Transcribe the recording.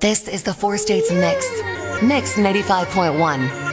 This is the Four States Mix. Mix 95.1.